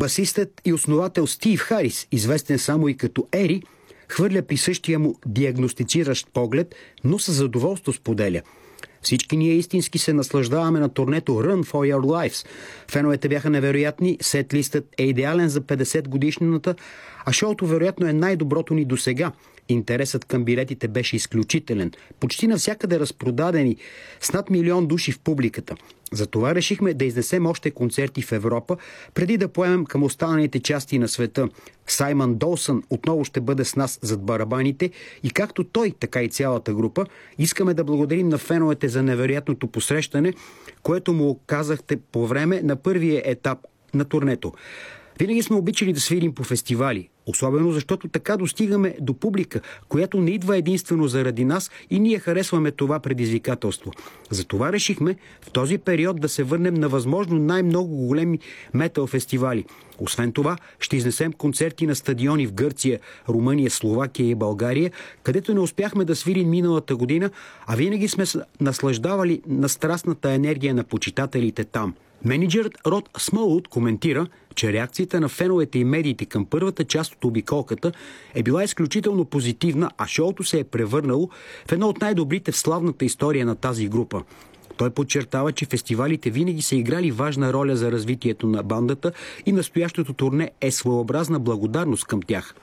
Басистът и основател Стив Харис, известен само и като Ери, хвърля присъщия му диагностициращ поглед, но със задоволство споделя: всички ние истински се наслаждаваме на турнето Run for Your Lives. Феновете бяха невероятни, сет-листът е идеален за 50 годишнината, а шоуто вероятно е най-доброто ни досега. Интересът към билетите беше изключителен, почти навсякъде разпродадени, с над 1 милион души в публиката. Затова решихме да изнесем още концерти в Европа, преди да поемем към останалите части на света. Саймън Долсън отново ще бъде с нас зад барабаните и както той, така и цялата група, искаме да благодарим на феновете за невероятното посрещане, което му оказахте по време на първия етап на турнето. Винаги сме обичали да свирим по фестивали, особено защото така достигаме до публика, която не идва единствено заради нас и ние харесваме това предизвикателство. Затова решихме в този период да се върнем на възможно най-много големи метал фестивали. Освен това, ще изнесем концерти на стадиони в Гърция, Румъния, Словакия и България, където не успяхме да свирим миналата година, а винаги сме наслаждавали на страстната енергия на почитателите там. Мениджърът Род Смолут коментира, че реакцията на феновете и медиите към първата част от обиколката е била изключително позитивна, а шоуто се е превърнало в едно от най-добрите в славната история на тази група. Той подчертава, че фестивалите винаги са играли важна роля за развитието на бандата и настоящото турне е своеобразна благодарност към тях.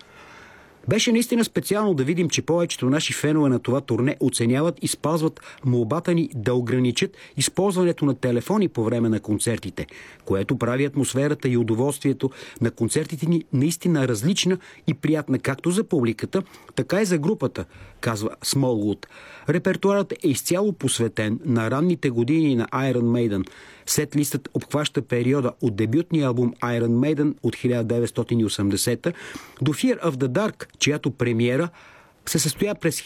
Беше наистина специално да видим, че повечето наши фенове на това турне оценяват и спазват молбата ни да ограничат използването на телефони по време на концертите, което прави атмосферата и удоволствието на концертите ни наистина различна и приятна както за публиката, така и за групата, казва Смолвуд. Репертуарът е изцяло посветен на ранните години на Iron Maiden. Сет-листът обхваща периода от дебютния албум Iron Maiden от 1980 до Fear of the Dark, чиято премиера се състоя през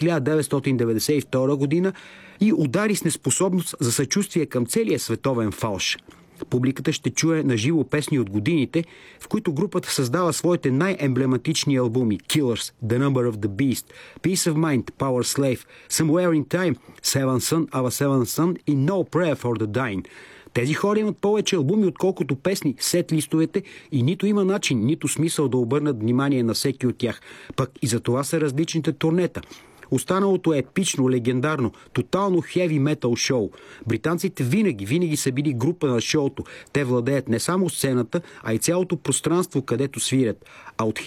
1992 година и удари с неспособност за съчувствие към целия световен фалш. Публиката ще чуе на живо песни от годините, в които групата създава своите най-емблематични албуми: Killers, The Number of the Beast, Peace of Mind, Power Slave, Somewhere in Time, Seven Son of a Seven Son и No Prayer for the Dying. Тези хора имат повече албуми, отколкото песни, сет-листовете, и нито има начин, нито смисъл да обърнат внимание на всеки от тях. Пък и за това са различните турнета. Останалото е епично, легендарно, тотално хеви метал шоу. Британците винаги са били група на шоуто. Те владеят не само сцената, а и цялото пространство, където свирят. А от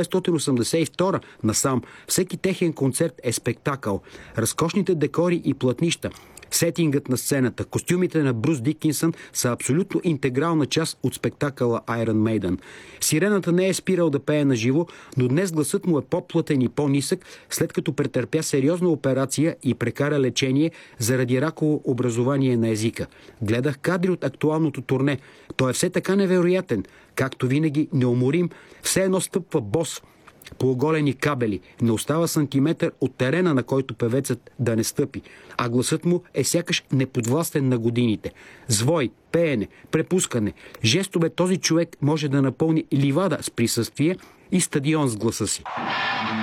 1982 насам всеки техен концерт е спектакъл. Разкошните декори и платнища, сетингът на сцената, костюмите на Брус Дикинсън са абсолютно интегрална част от спектакъла Iron Maiden. Сирената не е спирал да пее на живо, но днес гласът му е по-плътен и по-нисък, след като претърпя сериозна операция и прекара лечение заради раково образование на езика. Гледах кадри от актуалното турне. Той е все така невероятен, както винаги неуморим, все едно стъпва бос по оголени кабели. Не остава сантиметър от терена, на който певецът да не стъпи, а гласът му е сякаш неподвластен на годините. Звой, пеене, препускане, жестове този човек може да напълни ливада с присъствие и стадион с гласа си.